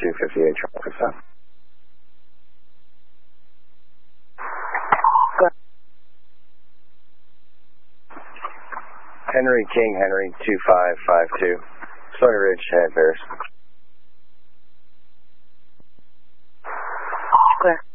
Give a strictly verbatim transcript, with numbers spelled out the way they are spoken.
two fifty-eight, Charlie six seven. Henry King, Henry, two five five two. Stony Ridge, head Bears. Clear.